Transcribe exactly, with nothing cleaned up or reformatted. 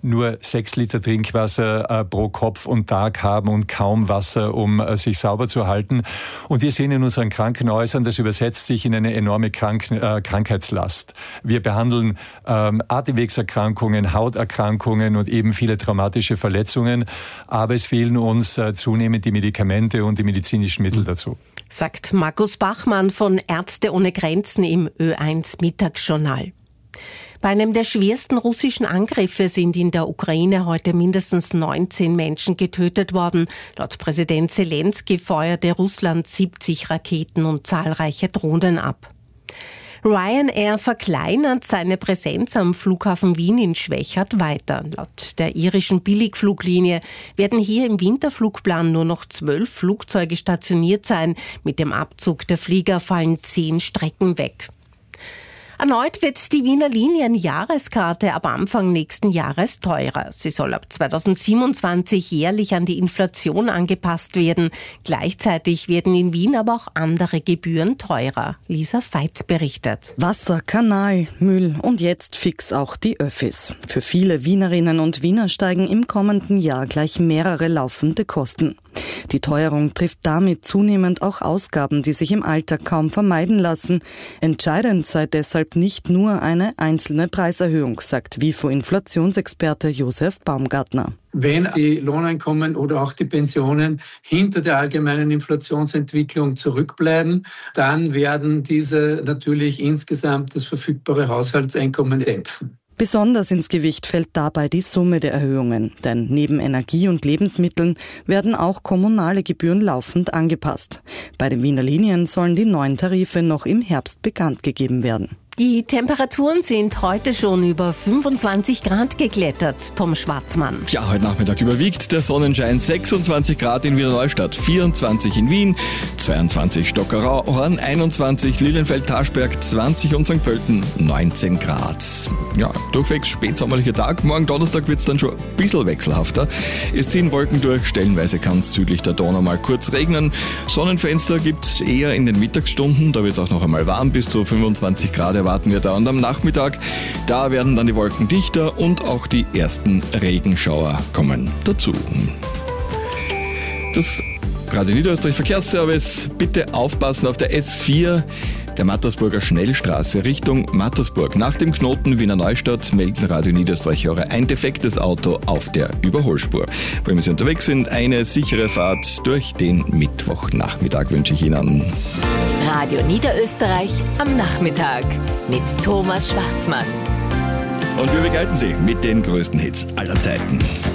nur sechs Liter Trinkwasser äh, pro Kopf und Tag haben und kaum Wasser, um äh, sich sauber zu halten. Und wir sehen in unseren Krankenhäusern, das übersetzt sich in eine enorme Krank- äh, Krankheitslast. Wir behandeln ähm, Atemwegserkrankungen, Hauterkrankungen und eben viele traumatische Verletzungen. Aber es fehlen uns äh, zunehmend die Medikamente und die medizinischen Mittel dazu. Sagt Markus Bachmann von Ärzte ohne Grenzen im Ö eins Mittagsjournal. Bei einem der schwersten russischen Angriffe sind in der Ukraine heute mindestens neunzehn Menschen getötet worden. Laut Präsident Zelensky feuerte Russland siebzig Raketen und zahlreiche Drohnen ab. Ryanair verkleinert seine Präsenz am Flughafen Wien in Schwechat weiter. Laut der irischen Billigfluglinie werden hier im Winterflugplan nur noch zwölf Flugzeuge stationiert sein. Mit dem Abzug der Flieger fallen zehn Strecken weg. Erneut wird die Wiener Linien-Jahreskarte ab Anfang nächsten Jahres teurer. Sie soll ab zweitausendsiebenundzwanzig jährlich an die Inflation angepasst werden. Gleichzeitig werden in Wien aber auch andere Gebühren teurer. Lisa Veitz berichtet. Wasser, Kanal, Müll und jetzt fix auch die Öffis. Für viele Wienerinnen und Wiener steigen im kommenden Jahr gleich mehrere laufende Kosten. Die Teuerung trifft damit zunehmend auch Ausgaben, die sich im Alltag kaum vermeiden lassen. Entscheidend sei deshalb nicht nur eine einzelne Preiserhöhung, sagt W I F O-Inflationsexperte Josef Baumgartner. Wenn die Lohneinkommen oder auch die Pensionen hinter der allgemeinen Inflationsentwicklung zurückbleiben, dann werden diese natürlich insgesamt das verfügbare Haushaltseinkommen dämpfen. Besonders ins Gewicht fällt dabei die Summe der Erhöhungen, denn neben Energie und Lebensmitteln werden auch kommunale Gebühren laufend angepasst. Bei den Wiener Linien sollen die neuen Tarife noch im Herbst bekannt gegeben werden. Die Temperaturen sind heute schon über fünfundzwanzig Grad geklettert. Tom Schwarzmann. Ja, heute Nachmittag überwiegt der Sonnenschein. sechsundzwanzig Grad in Wiener Neustadt, vierundzwanzig in Wien, zweiundzwanzig Stockerau-Horn, einundzwanzig Lilienfeld-Taschberg, zwanzig und Sankt Pölten, neunzehn Grad. Ja, durchwegs spätsommerlicher Tag. Morgen Donnerstag wird es dann schon ein bisschen wechselhafter. Es ziehen Wolken durch, stellenweise kann es südlich der Donau mal kurz regnen. Sonnenfenster gibt es eher in den Mittagsstunden. Da wird es auch noch einmal warm, bis zu fünfundzwanzig Grad erwarten wir da. Und am Nachmittag, da werden dann die Wolken dichter und auch die ersten Regenschauer kommen dazu. Das Radio Niederösterreich Verkehrsservice, bitte aufpassen auf der S vier, der Mattersburger Schnellstraße Richtung Mattersburg. Nach dem Knoten Wiener Neustadt melden Radio Niederösterreich Hörer ein defektes Auto auf der Überholspur. Wenn Sie unterwegs sind, eine sichere Fahrt durch den Mittwochnachmittag wünsche ich Ihnen. Radio Niederösterreich am Nachmittag mit Thomas Schwarzmann. Und wir begleiten Sie mit den größten Hits aller Zeiten.